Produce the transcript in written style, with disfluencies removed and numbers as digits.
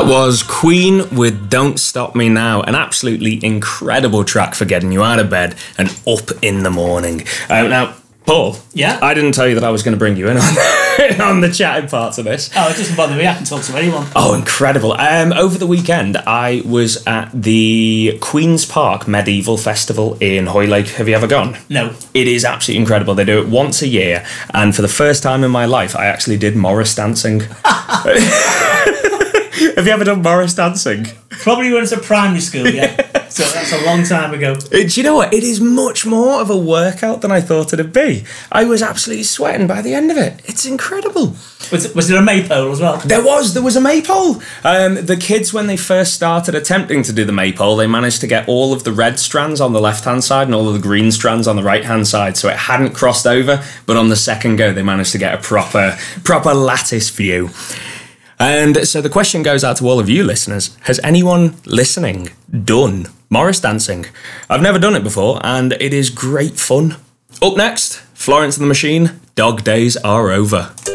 That was Queen with Don't Stop Me Now, an absolutely incredible track for getting you out of bed and up in the morning. Now, Paul, yeah, I didn't tell you that I was going to bring you in on the chatting parts of this. Oh, it doesn't bother me. I can talk to anyone. Oh, incredible. Over the weekend, I was at the Queen's Park Medieval Festival in Hoylake. Have you ever gone? No. It is absolutely incredible. They do it once a year, and for the first time in my life, I actually did Morris dancing. Have you ever done Morris dancing? Probably when it's at primary school, yeah. So that's a long time ago. Do you know what? It is much more of a workout than I thought it'd be. I was absolutely sweating by the end of it. It's incredible. Was there a maypole as well? There was a maypole. The kids, when they first started attempting to do the maypole, they managed to get all of the red strands on the left-hand side and all of the green strands on the right-hand side, so it hadn't crossed over. But on the second go, they managed to get a proper lattice view. And so the question goes out to all of you listeners. Has anyone listening done Morris dancing? I've never done it before, and it is great fun. Up next, Florence and the Machine, Dog Days Are Over.